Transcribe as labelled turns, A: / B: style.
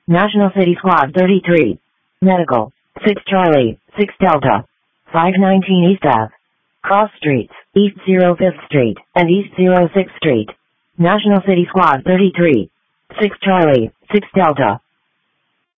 A: National City Squad 33. Medical. 6 Charlie, 6 Delta. 519 East Ave. Cross Streets, East 05th Street, and East 06th Street. National City Squad 33. 6 Charlie, 6 Delta.